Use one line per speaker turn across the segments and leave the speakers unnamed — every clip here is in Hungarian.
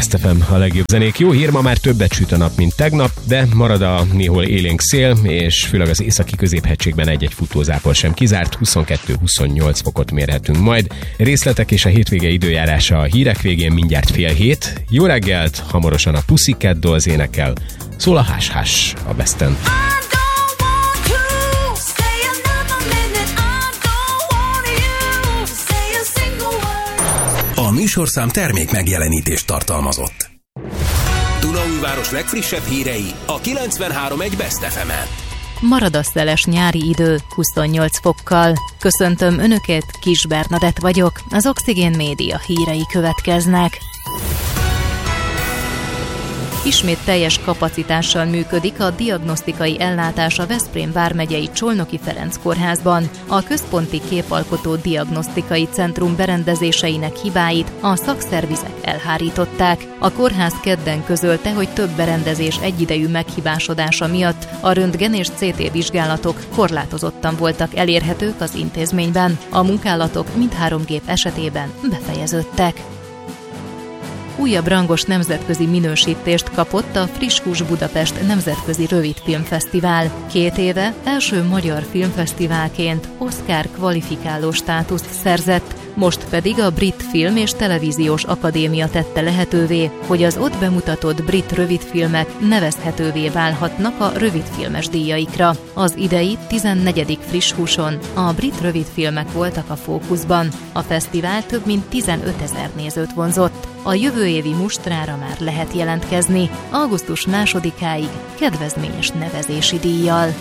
Best FM, a legjobb zenék. Jó hír, ma már többet süt a nap, mint tegnap, de marad a néhol élénk szél, és főleg az északi középhegységben egy-egy futózápor sem kizárt, 22-28 fokot mérhetünk majd. Részletek és a hétvége időjárása a hírek végén mindjárt 6:30. Jó reggelt, hamarosan a Pussycat Dolls énekel, szól a Hush Hush a Besten.
A műsorszám termék megjelenítést tartalmazott. Dunaújváros legfrissebb hírei a 93.1 Best FM-en.
Marad a szeles nyári idő, 28 fokkal. Köszöntöm Önöket, Kis Bernadett vagyok, az Oxigén Média hírei következnek. Ismét teljes kapacitással működik a diagnosztikai ellátás a Veszprém vármegyei Csolnoki Ferenc kórházban. A Központi Képalkotó Diagnosztikai Centrum berendezéseinek hibáit a szakszervizek elhárították. A kórház kedden közölte, hogy több berendezés egyidejű meghibásodása miatt a röntgen és CT vizsgálatok korlátozottan voltak elérhetők az intézményben. A munkálatok mindhárom gép esetében befejeződtek. Újabb rangos nemzetközi minősítést kapott a Friss Hús Budapest Nemzetközi Rövidfilmfesztivál. 2 éve első magyar filmfesztiválként Oscar kvalifikáló státuszt szerzett, most pedig a Brit Film és Televíziós Akadémia tette lehetővé, hogy az ott bemutatott brit rövidfilmek nevezhetővé válhatnak a rövidfilmes díjaikra. Az idei 14. Friss Húson a brit rövidfilmek voltak a fókuszban. A fesztivál több mint 15 000 nézőt vonzott. A jövő évi mustrára már lehet jelentkezni, augusztus 2-áig kedvezményes nevezési díjjal.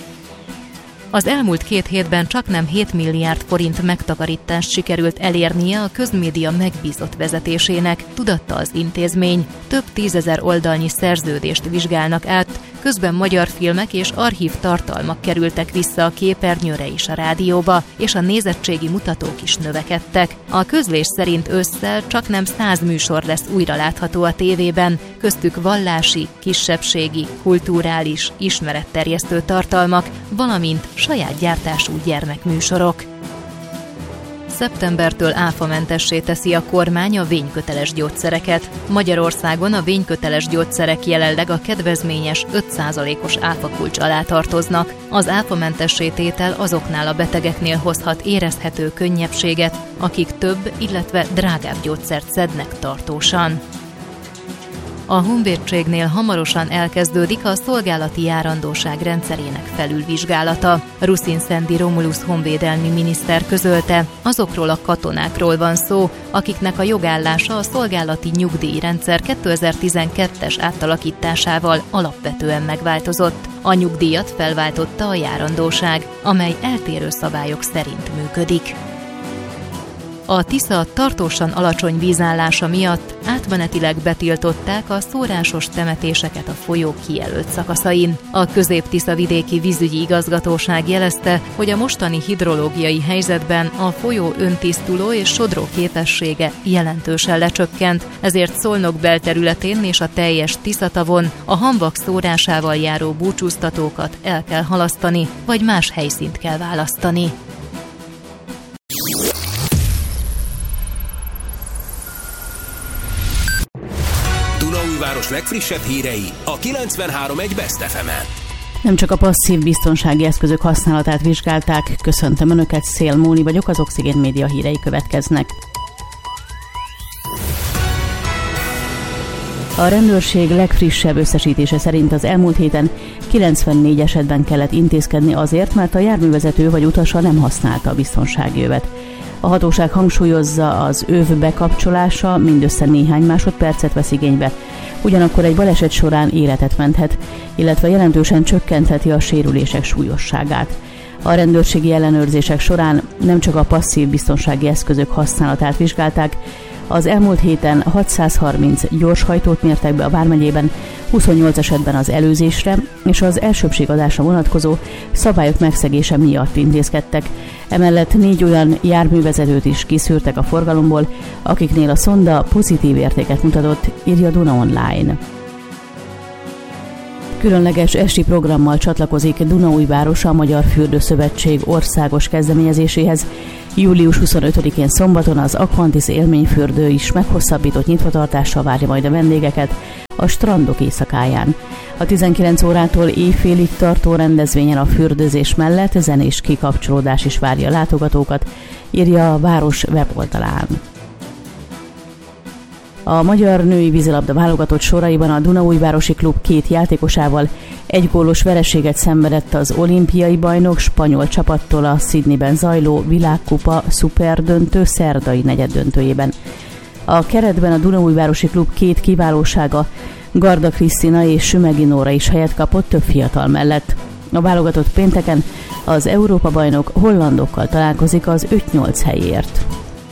Az elmúlt 2 hétben csaknem 7 milliárd forint megtakarítást sikerült elérnie a közmédia megbízott vezetésének, tudatta az intézmény. Több 10 000 oldalnyi szerződést vizsgálnak át, közben magyar filmek és archív tartalmak kerültek vissza a képernyőre és a rádióba, és a nézettségi mutatók is növekedtek. A közlés szerint ősszel csaknem 100 műsor lesz újra látható a tévében, köztük vallási, kisebbségi, kulturális, ismeretterjesztő tartalmak, valamint saját gyártású gyermekműsorok. Szeptembertől áfamentessé teszi a kormány a vényköteles gyógyszereket. Magyarországon a vényköteles gyógyszerek jelenleg a kedvezményes 5%-os áfakulcs alá tartoznak. Az áfamentessé tétel azoknál a betegeknél hozhat érezhető könnyebbséget, akik több, illetve drágább gyógyszert szednek tartósan. A honvédségnél hamarosan elkezdődik a szolgálati járandóság rendszerének felülvizsgálata. Ruszin Szendi Romulusz honvédelmi miniszter közölte, azokról a katonákról van szó, akiknek a jogállása a szolgálati nyugdíjrendszer 2012-es átalakításával alapvetően megváltozott. A nyugdíjat felváltotta a járandóság, amely eltérő szabályok szerint működik. A Tisza tartósan alacsony vízállása miatt átmenetileg betiltották a szórásos temetéseket a folyó kijelölt szakaszain. A Közép-Tisza vidéki vízügyi igazgatóság jelezte, hogy a mostani hidrológiai helyzetben a folyó öntisztuló és sodró képessége jelentősen lecsökkent, ezért Szolnok belterületén és a teljes Tiszatavon a hamvak szórásával járó búcsúztatókat el kell halasztani, vagy más helyszínt kell választani.
Dunaújváros legfrissebb hírei a 93.1 Best FM-en.
Nem csak a passzív biztonsági eszközök használatát vizsgálták, köszöntöm Önöket, Szél Móni vagyok, az Oxigén Média hírei következnek. A rendőrség legfrissebb összesítése szerint az elmúlt héten 94 esetben kellett intézkedni azért, mert a járművezető vagy utasa nem használta a biztonsági övet. A hatóság hangsúlyozza, az öv bekapcsolása mindössze néhány másodpercet vesz igénybe, ugyanakkor egy baleset során életet menthet, illetve jelentősen csökkentheti a sérülések súlyosságát. A rendőrségi ellenőrzések során nem csak a passzív biztonsági eszközök használatát vizsgálták, az elmúlt héten 630 gyorshajtót mértek be a vármegyében, 28 esetben az előzésre és az elsőbbségadásra vonatkozó szabályok megszegése miatt intézkedtek. Emellett 4 olyan járművezetőt is kiszűrtek a forgalomból, akiknél a szonda pozitív értéket mutatott, írja Duna Online. Különleges esti programmal csatlakozik Dunaújváros a Magyar Fürdőszövetség országos kezdeményezéséhez. Július 25-én szombaton az Aquantis élményfürdő is meghosszabbított nyitvatartással várja majd a vendégeket a strandok éjszakáján. A 19 órától éjfélig tartó rendezvényen a fürdőzés mellett zenés kikapcsolódás is várja a látogatókat, írja a város weboldalán. A magyar női vízilabda válogatott soraiban a Dunaújvárosi klub 2 játékosával egy gólos vereséget szenvedett az olimpiai bajnok spanyol csapattól a Sydneyben zajló világkupa szuperdöntő szerdai negyeddöntőjében. A keretben a Dunaújvárosi klub 2 kiválósága, Garda Krisztina és Sümegi Nóra is helyet kapott több fiatal mellett. A válogatott pénteken az Európa-bajnok hollandokkal találkozik az 5-8 helyért.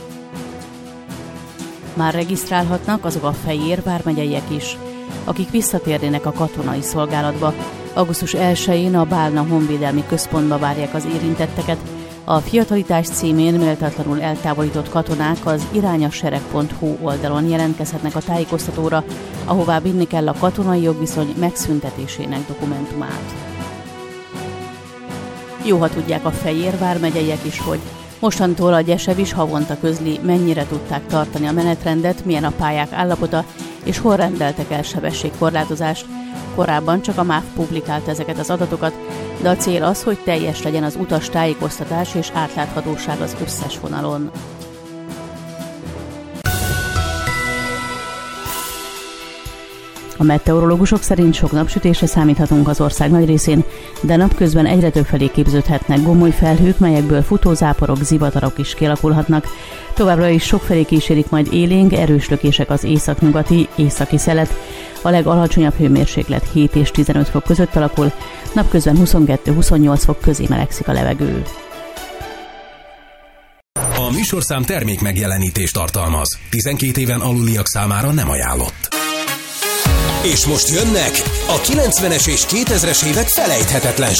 Már regisztrálhatnak azok a Fejér vármegyeiek is, akik visszatérnének a katonai szolgálatba. Augusztus 1-én a Bálna Honvédelmi Központba várják az érintetteket. A fiatalitás címén méltatlanul eltávolított katonák az irányasereg.hu oldalon jelentkezhetnek a tájékoztatóra, ahová vinni kell a katonai jogviszony megszüntetésének dokumentumát. Jó, ha tudják a Fejér vármegyeiek is, hogy mostantól a Gyesev is havonta közli, mennyire tudták tartani a menetrendet, milyen a pályák állapota, és hol rendeltek el sebességkorlátozást. Korábban csak a MÁV publikált ezeket az adatokat, de a cél az, hogy teljes legyen az utas tájékoztatás és átláthatóság az összes vonalon. A meteorológusok szerint sok napsütésre számíthatunk az ország nagy részén, de napközben egyre többfelé képződhetnek gomoly felhők, melyekből futózáporok, zivatarok is kialakulhatnak. Továbbra is sokfelé kísérik majd élénk, erős lökések az északnyugati, északi szelet. A legalalacsonyabb hőmérséklet 7 és 15 fok között alakul, napközben 22-28 fok közé melegszik a levegő.
A műsorszám termék megjelenítést tartalmaz. 12 éven aluliak számára nem ajánlott. És most jönnek a 90-es és 2000-es évek felejthetetlen